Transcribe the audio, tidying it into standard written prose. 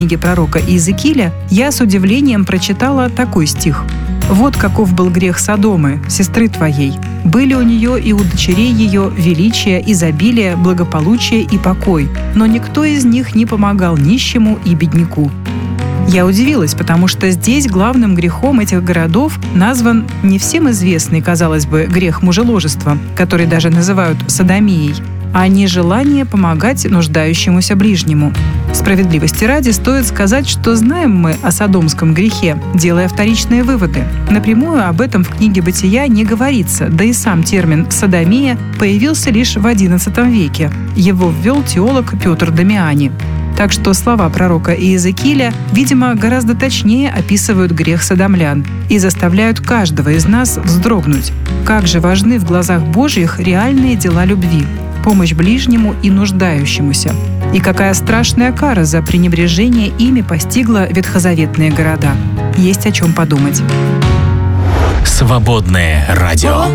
книге пророка Иезекииля, я с удивлением прочитала такой стих. «Вот каков был грех Содомы, сестры твоей. Были у нее и у дочерей ее величие, изобилие, благополучие и покой, но никто из них не помогал нищему и бедняку». Я удивилась, потому что здесь главным грехом этих городов назван не всем известный, казалось бы, грех мужеложества, который даже называют содомией, а нежелание помогать нуждающемуся ближнему. Справедливости ради стоит сказать, что знаем мы о содомском грехе, делая вторичные выводы. Напрямую об этом в книге «Бытия» не говорится, да и сам термин «содомия» появился лишь в XI веке. Его ввел теолог Петр Дамиани. Так что слова пророка Иезекииля, видимо, гораздо точнее описывают грех содомлян и заставляют каждого из нас вздрогнуть. Как же важны в глазах Божьих реальные дела любви, помощь ближнему и нуждающемуся. И какая страшная кара за пренебрежение ими постигла ветхозаветные города. Есть о чем подумать. Свободное радио.